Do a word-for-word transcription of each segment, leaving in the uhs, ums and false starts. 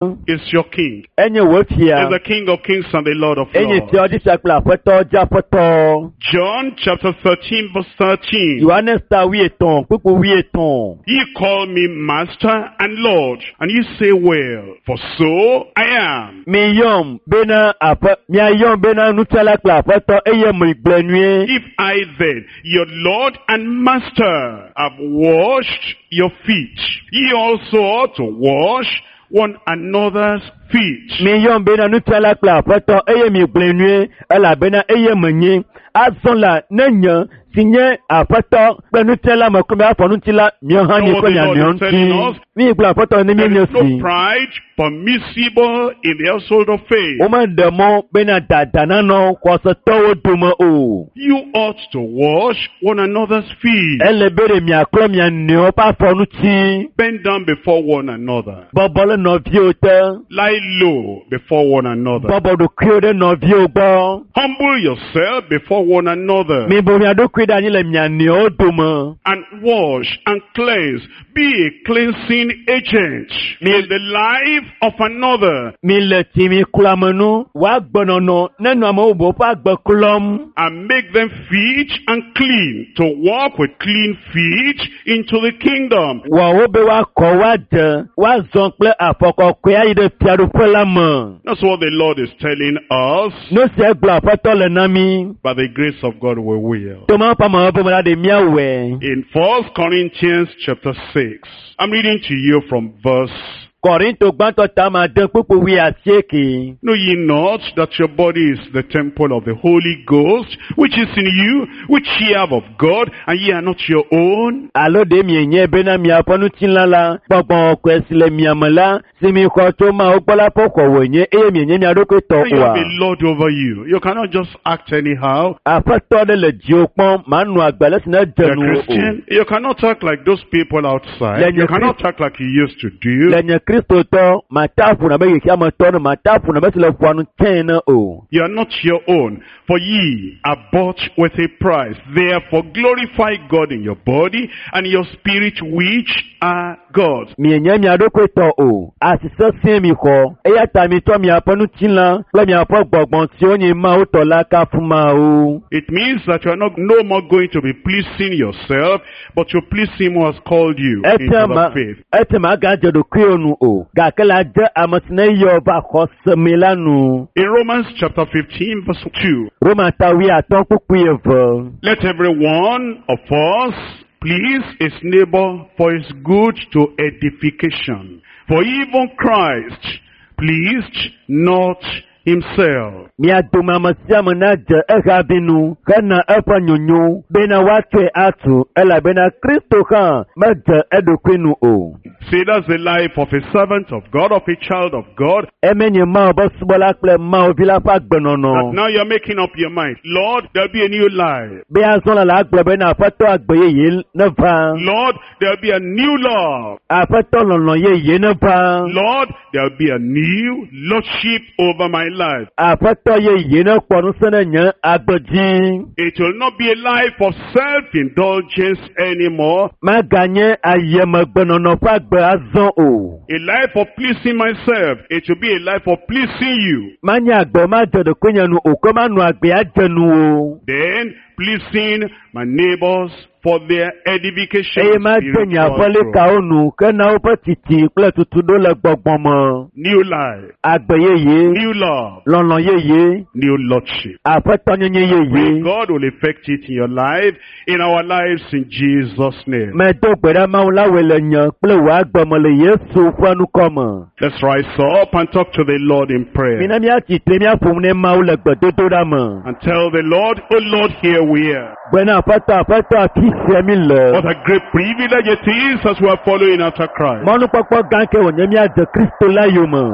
is your king. Enye wofia. Is the King of kings and the Lord of Enye lords. ti odi sakla foto ja foto. John chapter thirteen verse thirteen. Yohanes ta wi eton, pupu wi eton. Ye call me Master and Lord, and ye say, well, for so I am. Mi yom bena apa mi ayom bena nutela kla foto eye mi gbenue. If I then, your Lord and Master, have washed your feet, ye also ought to wash one another's feet. Mi yom bena nutela kla foto eye mi gbenue ala bena eye menye azonla nenya sinye afoto benutela makume afonutila mi han ni ko nya mi onti mi gba foto ni mi There is no nyosi pride permissible in the household of faith. o ma demo bena dadana no ko so towo dumo o You ought to wash one another's feet. ele bere mi aklo mi ani o pa fonuti Bend down before one another. bobolo no vi o te Lie low before one another. bobodo kriode no vi o gbo Humble yourself before one another. mi bo mi ado kwida ni le mi ani o dumo And wash and cleanse. Be a cleansing agent in the life of another. mi le ti mi kulamanu wa gbonono nenu amo bo pa gbo kulom And make them fit and clean to walk with clean feet into the kingdom. wa wo be wa ko wa de wa zon ple afoko ko ya ide piadu pela mo That's what the Lord is telling us. no se gba foto le na mi By the grace of God we will. to ma pa mo bo ma de mi awe In First Corinthians chapter six, I'm reading to you from verse. Korinto gbanto ta ma den pupu wi asieke Know ye not that your body is the temple of the Holy Ghost, which is in you, which ye have of God, and ye are not your own? alo de mi enye be na mi aponu tinlala gbogbo ko esile mi amala si mi ko to ma o gbola poko wenye e mi enye mi adoko to You have wa a Lord over you. You cannot just act anyhow. afato de le ji opon manu agbale sina You're a jenu o Christian. You cannot act like those people outside. Then You you're cannot act like you used to do. lenye kristo to matafu na be ki amato no matafu na be sile fuanu ten o You are not your own, for ye are bought with a price. Therefore glorify God in your body and your spirit, which are God's. mi enye mi adoko to o asise sin mi ko eya ta mi to mi aponu tinla le mi apo gbogbon ti o yin ma o to la ka fun ma o It means that you are not no more going to be pleasing yourself, but you please Him who has called you into etema the faith. etema ga je do krionu o ga kala je amasine yo ba ko semilanu In Romans chapter fifteen verse two, roma tawi aton pupu evo let every one of us please his neighbor for his good to edification. For even Christ pleased not himself. mi aduma masiamu na je ega binu kana efa nyonyo bena watwe atu ela bena kristo kan ma je edokwenu o See, that's the life of a servant of God, of a child of God. emenye ma obo subola kle ma ovila fa That gbenono now you're making up your mind. Lord, there'll be a new life. be azon la agbe bena afato agbeye ye ne va Lord, there'll be a new love. afato lolo ye ye ne va Lord, there'll be a new lordship over my life. afato ye ye ne ponu sene nye agbeji It will not be a life of self-indulgence anymore. ma ganye ayeme gbenono fa agbe azon o A life of pleasing myself. It will be a life of pleasing you. ma nya agbe ma je do kwenyanu o ko ma nu agbe ajenu o Then pleasing my neighbors for their edification. eye ma denye avole ka onu kena o pe titi kple tutudo le gbogbon mo New life, agbe yeye new love, lolo yeye new lordship. afeto nyenye May yeye God will effect it in your life, in our lives, in Jesus' name. me do gbere ma la wele yan kple wa gbomo le yesu fanu komo Let's rise up and talk to the Lord in prayer. mina mi ati te mi afum ne ma le gbedodo da mo And tell the Lord, oh Lord, here we are. gbena afeto afeto ati se mi le What a great privilege it is as we are following after Christ. monu popo ganke wonye mi ade kristo la yo mo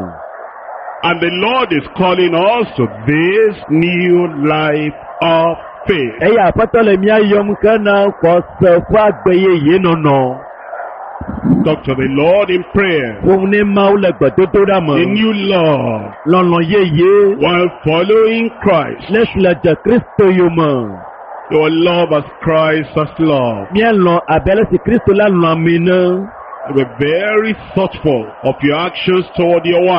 And the Lord is calling us to this new life of faith. eya afeto le mi ayom kana ko se fu agbe yeye nono Talk to the Lord in prayer. fun ne ma le gbedodo da mo A new love lolo yeye while following Christ. let's let the kristo yo mo Your love as Christ has loved. mi lo abele si kristo la lo mi na Be very thoughtful of your actions toward your wife.